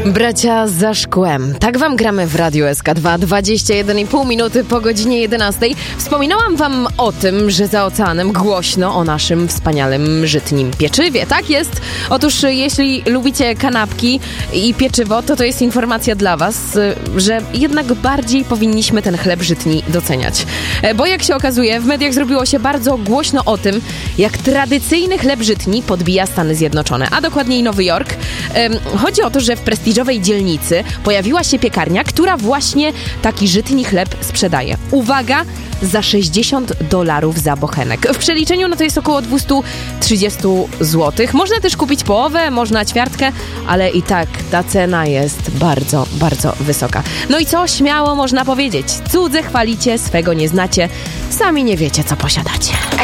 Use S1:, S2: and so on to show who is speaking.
S1: Bracia za szkłem. Tak wam gramy w Radiu SK2. 21,5 minuty po godzinie 11. Wspominałam wam o tym, że za oceanem głośno o naszym wspaniałym żytnim pieczywie. Tak jest. Otóż jeśli lubicie kanapki i pieczywo, to jest informacja dla was, że jednak bardziej powinniśmy ten chleb żytni doceniać. Bo jak się okazuje, w mediach zrobiło się bardzo głośno o tym, jak tradycyjny chleb żytni podbija Stany Zjednoczone, a dokładniej Nowy Jork. Chodzi o to, że w prestiżowej dzielnicy pojawiła się piekarnia, która właśnie taki żytni chleb sprzedaje. Uwaga, za $60 za bochenek. W przeliczeniu to jest około 230 zł. Można też kupić połowę, można ćwiartkę, ale i tak ta cena jest bardzo, bardzo wysoka. No i co śmiało można powiedzieć? Cudze chwalicie, swego nie znacie, sami nie wiecie, co posiadacie.